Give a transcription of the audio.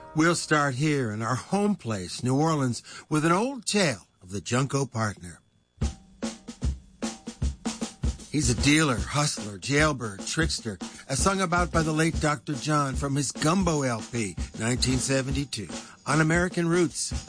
We'll start here in our home place, New Orleans, with an old tale of the Junko Partner. He's a dealer, hustler, jailbird, trickster, as sung about by the late Dr. John from his Gumbo LP, 1972, on American Roots.